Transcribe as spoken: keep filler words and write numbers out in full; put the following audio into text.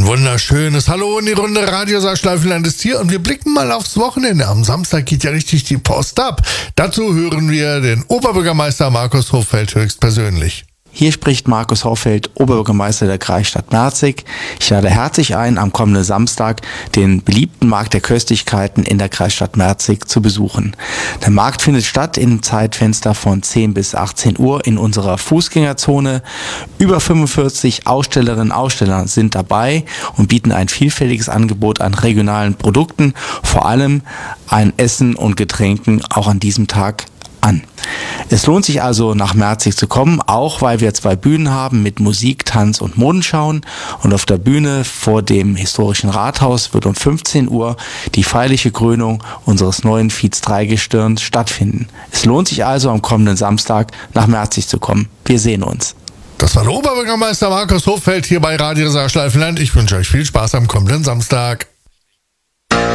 Ein wunderschönes Hallo in die Runde. Radiosaal Schleifenland ist hier und wir blicken mal aufs Wochenende. Am Samstag geht ja richtig die Post ab. Dazu hören wir den Oberbürgermeister Markus Hoffeld höchstpersönlich. Hier spricht Markus Hoffeld, Oberbürgermeister der Kreisstadt Merzig. Ich lade herzlich ein, am kommenden Samstag den beliebten Markt der Köstlichkeiten in der Kreisstadt Merzig zu besuchen. Der Markt findet statt im Zeitfenster von zehn bis achtzehn Uhr in unserer Fußgängerzone. Über fünfundvierzig Ausstellerinnen und Aussteller sind dabei und bieten ein vielfältiges Angebot an regionalen Produkten, vor allem an Essen und Getränken auch an diesem Tag an. Es lohnt sich also, nach Merzig zu kommen, auch weil wir zwei Bühnen haben mit Musik, Tanz und Modenschauen. Und auf der Bühne vor dem historischen Rathaus wird um fünfzehn Uhr die feierliche Krönung unseres neuen Viez drei Gestirns stattfinden. Es lohnt sich also, am kommenden Samstag nach Merzig zu kommen. Wir sehen uns. Das war der Oberbürgermeister Markus Hoffeld hier bei Radiosaal Schleifenland. Ich wünsche euch viel Spaß am kommenden Samstag.